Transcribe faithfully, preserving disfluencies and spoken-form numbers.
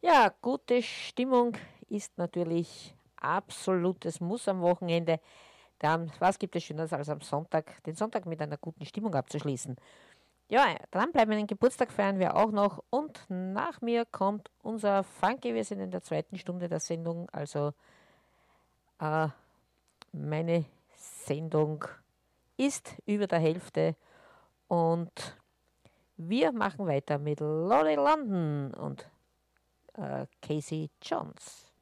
Ja, gute Stimmung ist natürlich absolutes Muss am Wochenende. Dann, was gibt es Schöneres als am Sonntag, den Sonntag mit einer guten Stimmung abzuschließen? Ja, dranbleiben, den Geburtstag feiern wir auch noch und nach mir kommt unser Funky. Wir sind in der zweiten Stunde der Sendung, also äh, meine Sendung ist über der Hälfte und wir machen weiter mit Lolly London und äh, Casey Jones.